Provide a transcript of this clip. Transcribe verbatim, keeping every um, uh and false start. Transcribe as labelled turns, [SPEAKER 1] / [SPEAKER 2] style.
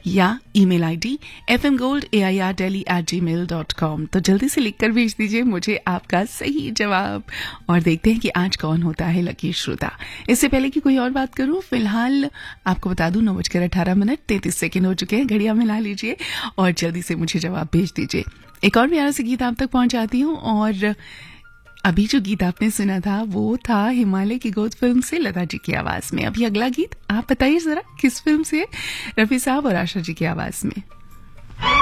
[SPEAKER 1] या email ID F M gold A I R daily eight ji mail dot com. तो जल्दी से लिखकर भेज दीजिए मुझे आपका सही जवाब और देखते हैं कि आज कौन होता है लकी श्रोता। इससे पहले कि कोई और बात करूं, फिलहाल आपको बता दूं नौ बजकर अठारह मिनट तैंतीस सेकेंड हो चुके हैं। घड़ियां मिला लीजिए और जल्दी से मुझे जवाब भेज दीजिए। एक और प्यारा सा गीत आप तक पहुंचाती हूँ और अभी जो गीत आपने सुना था वो था हिमालय की गोद फिल्म से, लता जी की आवाज में। अभी अगला गीत आप बताइए जरा किस फिल्म से है? रफी साहब और आशा जी की आवाज में।